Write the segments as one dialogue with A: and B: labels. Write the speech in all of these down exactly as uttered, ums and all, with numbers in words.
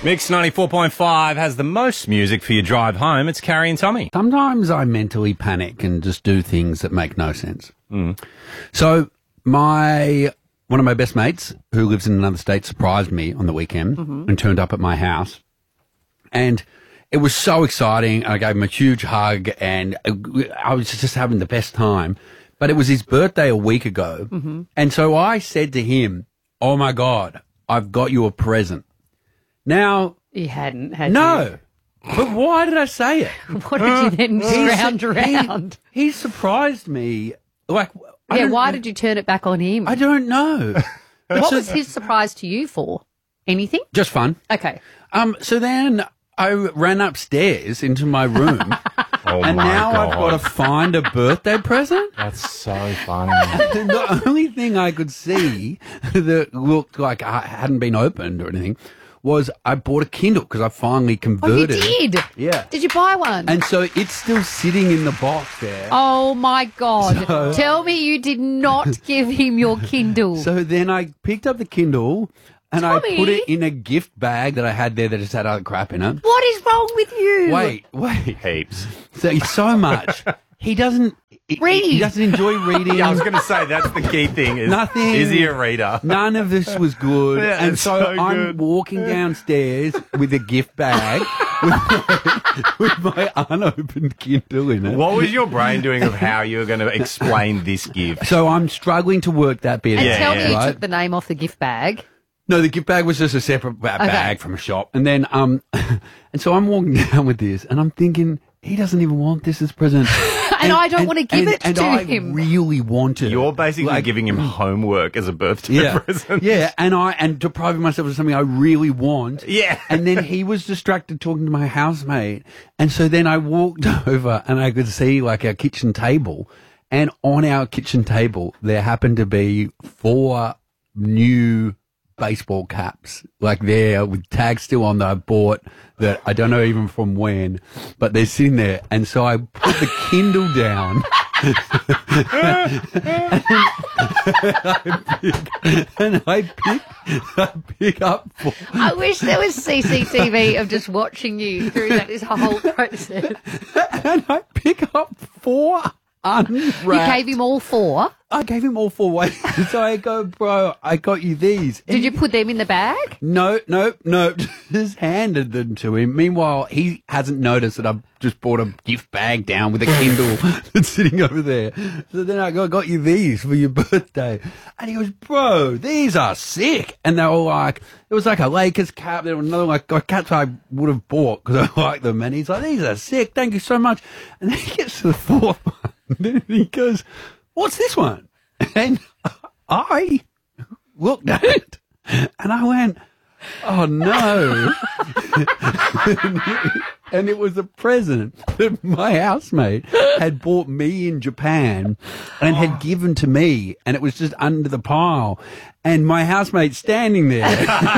A: Mix ninety-four point five has the most music for your drive home. It's Carrie and Tommy.
B: Sometimes I mentally panic and just do things that make no sense.
A: Mm.
B: So my one of my best mates who lives in another state surprised me on the weekend
C: Mm-hmm.
B: and turned up at my house. And it was so exciting. I gave him a huge hug and I was just having the best time. But it was his birthday a week ago.
C: Mm-hmm.
B: And so I said to him, "Oh my God, I've got you a present." Now,
C: You hadn't, had
B: no. But why did I say it?
C: you? What did you then scrounge around?
B: He, he surprised me. Like, I
C: Yeah,
B: don't-
C: why did you turn it back on him?
B: I don't know.
C: what was his surprise to you for? Anything?
B: Just fun.
C: Okay.
B: Um. So then I ran upstairs into my room,
A: Oh
B: and
A: my
B: now
A: God.
B: I've got to find a birthday present.
A: That's so funny.
B: The only thing I could see that looked like I hadn't been opened or anything was I bought a Kindle because I finally
C: Oh, you
B: converted.
C: did?
B: Yeah.
C: Did you buy one?
B: And so it's still sitting in the box there.
C: oh, my God.
B: So-
C: Tell me you did not give him your Kindle.
B: So then I picked up the Kindle and I
C: Tommy.
B: put it in a gift bag that I had there that just had other crap in it.
C: what is wrong with you?
B: Wait, wait.
A: Heaps.
B: So he's so much. He doesn't he-
C: Read.
B: He doesn't enjoy reading.
A: Yeah, I was going to say, that's the key thing. Is,
B: Nothing.
A: Is he a reader?
B: None of this was good.
A: Yeah,
B: and
A: it's
B: so,
A: so
B: I'm
A: good.
B: walking downstairs with a gift bag with my, with my unopened Kindle in it.
A: What was your brain doing of how you were going to explain this gift?
B: So I'm struggling to work that bit
C: And
B: out.
A: Yeah,
C: tell
A: yeah.
C: me you
B: right?
C: took the name off the gift bag.
B: No, the gift bag was just a separate ba- bag from a shop. And then, um, and so I'm walking down with this and I'm thinking, he doesn't even want this as a present.
C: And I don't want to give
B: and,
C: it
B: and
C: to
B: I
C: him.
B: really want it.
A: You're basically
B: Like,
A: giving him homework as a birthday
B: yeah,
A: present.
B: yeah, and I and depriving myself of something I really want.
A: Yeah.
B: And then he was distracted talking to my housemate, and so then I walked over and I could see like our kitchen table, and on our kitchen table there happened to be four new baseball caps, like there with tags still on that I bought that I don't know even from when, but they're sitting there. And so I put the Kindle down. and I pick, I pick up four,
C: I wish there was C C T V of just watching you through that this whole process.
B: and I pick up four unwrapped.
C: You gave him all four.
B: I gave him all four ways. So I go, bro, I got you these.
C: Did you put them in the bag?
B: No, no, no. Just handed them to him. Meanwhile, he hasn't noticed that I've just brought a gift bag down with a Kindle that's sitting over there. So then I go, I got you these for your birthday. And he goes, bro, these are sick. And they were like, it was like a Lakers cap. There were another like caps I would have bought because I like them. And he's like, these are sick. Thank you so much. And then he gets to the fourth one. And then he goes, what's this one? And I looked at it and I went, oh no. And it was a present that my housemate had bought me in Japan and had given to me, and it was just under the pile. And my housemate's standing there.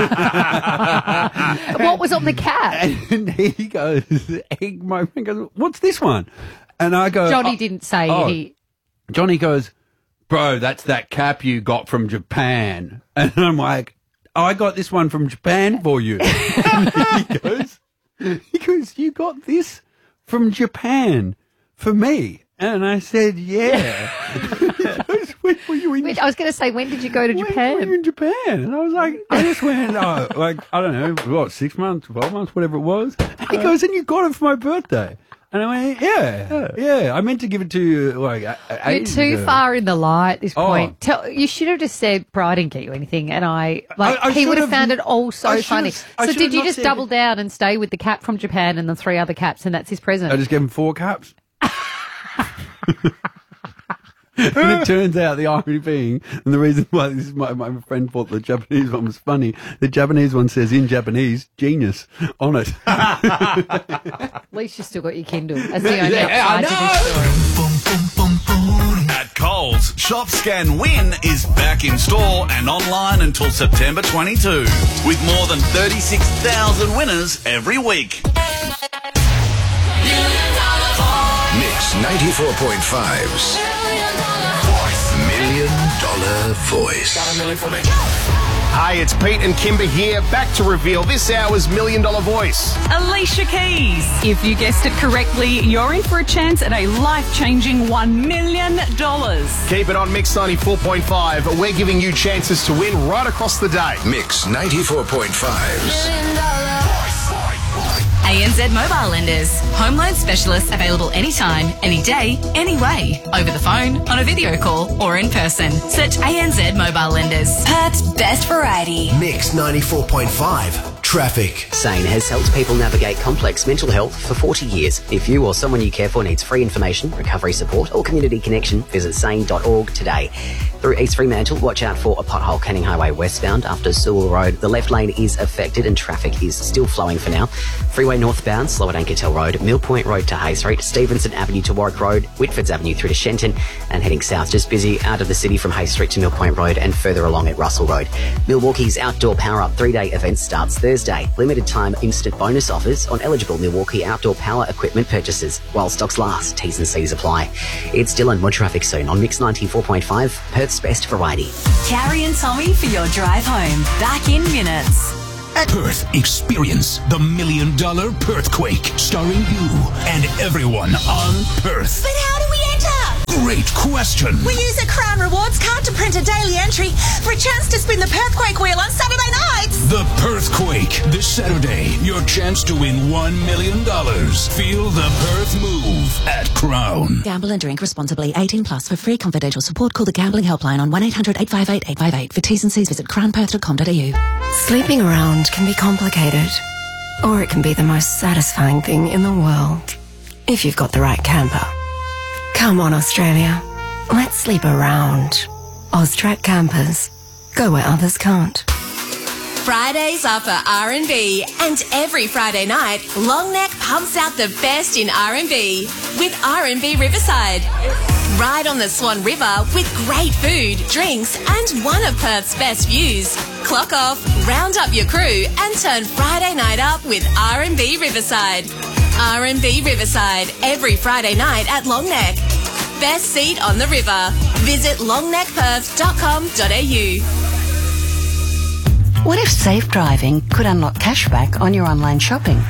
C: What was on the cap?
B: And he goes, he, my friend goes, what's this one? And I go,
C: Johnny
B: "Oh,
C: didn't say
B: oh."
C: he.
B: Johnny goes, bro, that's that cap you got from Japan. And I'm like, oh, I got this one from Japan for you. And he goes, he goes, you got this from Japan for me? And I said, yeah. He goes, when were you in
C: Wait, I was going to say, when did you go to
B: when were you
C: Japan?
B: in Japan? And I was like, I just went, oh, like, I don't know, what, six months, twelve months, whatever it was. He goes, and you got it for my birthday. And I went, yeah, yeah. I meant to give it to you, like, a- a-
C: You're
B: ages
C: too
B: ago.
C: far in the lie at this
B: Oh.
C: point. Tell, you should have just said, bro, I didn't get you anything. And I, like,
B: I- I
C: he would have
B: should have-
C: found it all so
B: I should
C: funny.
B: have- I
C: So
B: should
C: did
B: have
C: you
B: not
C: just
B: said-
C: double down and stay with the cap from Japan and the three other caps, and that's his present?
B: I just gave him four caps. And it turns out the irony being, and the reason why this is my, my friend thought the Japanese one was funny, the Japanese one says in Japanese, genius, on it.
C: At least you still got your Kindle. That's the only
B: Yeah, I
C: upside to this story.
D: At Coles, Shop Scan Win is back in store and online until September twenty-second, with more than thirty-six thousand winners every week.
E: Mix ninety-four point five's Million Dollar Voice.
F: Hey, it's Pete and Kimber here, back to reveal this hour's Million Dollar Voice.
G: Alicia Keys. If you guessed it correctly, you're in for a chance at a life-changing one million dollars.
F: Keep it on Mix ninety-four point five. We're giving you chances to win right across the day.
E: Mix ninety-four point five.
H: A N Z Mobile Lenders. Home loan specialists available anytime, any day, any way. Over the phone, on a video call, or in person. Search A N Z Mobile Lenders. Perth's best variety.
E: Mix ninety-four point five. Traffic.
I: SANE has helped people navigate complex mental health for forty years. If you or someone you care for needs free information, recovery support, or community connection, visit sane dot org today. Through East Fremantle, watch out for a pothole Canning Highway westbound after Sewell Road. The left lane is affected and traffic is still flowing for now. Freeway northbound, slow at Ankertel Road, Mill Point Road to Hay Street, Stevenson Avenue to Warwick Road, Whitfords Avenue through to Shenton, and heading south just busy out of the city from Hay Street to Mill Point Road and further along at Russell Road. Milwaukee's Outdoor Power Up three-day event starts Thursday. Limited time instant bonus offers on eligible Milwaukee outdoor power equipment purchases while stocks last. T's and C's apply. It's Dylan. More traffic soon on Mix ninety-four point five, Perth's best variety.
H: Carrie and Tommy for your drive home. Back in minutes.
J: Perth, experience the Million Dollar Perthquake, starring you and everyone on Perth.
K: But how do we enter?
J: Great question.
K: We use a Crown Rewards card to print a daily entry for a chance to spin the Perthquake wheel on Saturday nights.
J: The Perthquake, this Saturday. Your chance to win one million dollars. Feel the Perth move at Crown.
L: Gamble and drink responsibly. eighteen plus. For free confidential support, call the Gambling Helpline on one eight hundred eight five eight eight five eight. For T's and C's, visit crown perth dot com dot a u.
M: Sleeping around can be complicated, or it can be the most satisfying thing in the world, if you've got the right camper. Come on, Australia. Let's sleep around. Austrac campers. Go where others can't.
H: Fridays are for R and B, and every Friday night, Longneck pumps out the best in R and B with R and B Riverside. Ride on the Swan River with great food, drinks, and one of Perth's best views. Clock off, round up your crew, and turn Friday night up with R and B Riverside. R and B Riverside, every Friday night at Longneck. Best seat on the river. Visit longneck perth dot com dot a u.
L: What if safe driving could unlock cashback on your online shopping?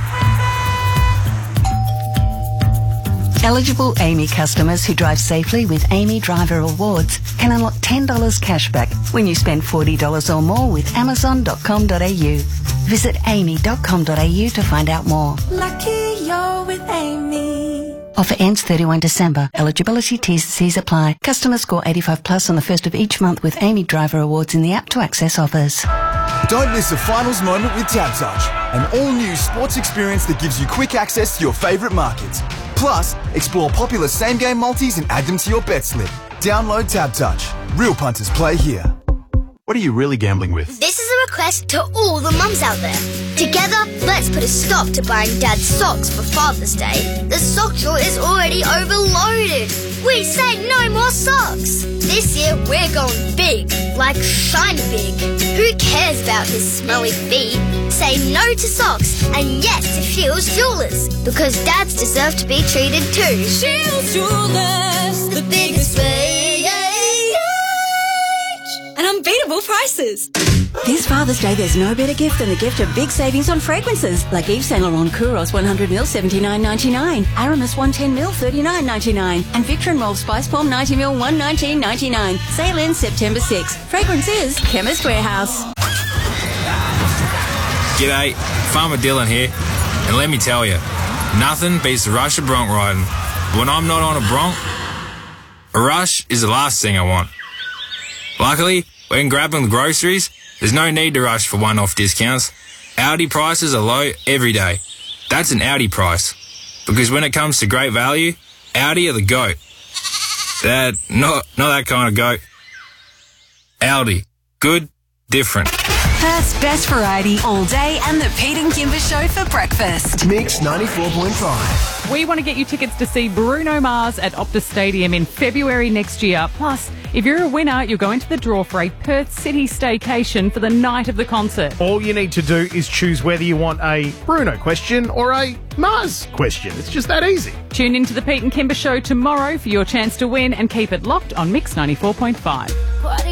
L: Eligible Amy customers who drive safely with Amy Driver Awards can unlock ten dollars cashback when you spend forty dollars or more with amazon dot com dot a u. Visit amy dot com dot a u to find out more.
K: Lucky you're with Amy.
L: Offer ends thirty-first December. Eligibility T's and C's apply. Customers score eighty-five plus on the first of each month with Amy Driver Awards in the app to access offers.
N: Don't miss a finals moment with TabTouch, an all-new sports experience that gives you quick access to your favourite markets. Plus, explore popular same-game multis and add them to your bet slip. Download TabTouch. Real punters play here.
O: What are you really gambling with?
P: This is a request to all the mums out there. Together, let's put a stop to buying Dad's socks for Father's Day. The sock drawer is already overloaded. We say no more socks. This year, we're going big, like shiny big. Who cares about his smelly feet? Say no to socks and yes to Shields Jewelers, because dads deserve to be treated too.
K: Shields Jewelers, the biggest range and unbeatable prices.
Q: This Father's Day, there's no better gift than the gift of big savings on fragrances, like Yves Saint Laurent Kouros one hundred milliliters seventy-nine ninety-nine, Aramis one hundred ten milliliters thirty-nine ninety-nine, and Victor and Rolf Spice Palm ninety milliliters one nineteen ninety-nine. Sale ends September sixth. Fragrance is Chemist Warehouse.
R: G'day, Farmer Dylan here, and let me tell you, nothing beats the rush of bronc riding. When I'm not on a bronc, a rush is the last thing I want. Luckily, when grabbing the groceries, there's no need to rush for one-off discounts. Aldi prices are low every day. That's an Aldi price. Because when it comes to great value, Aldi are the GOAT. That, not, not that kind of goat. Aldi. Good, different.
H: Perth's best variety all day and the Pete and Kimber Show for breakfast.
E: Mix ninety-four point five.
G: We want to get you tickets to see Bruno Mars at Optus Stadium in February next year. Plus, if you're a winner, you'll go into the draw for a Perth City staycation for the night of the concert.
F: All you need to do is choose whether you want a Bruno question or a Mars question. It's just that easy.
G: Tune into the Pete and Kimber Show tomorrow for your chance to win and keep it locked on Mix ninety-four point five.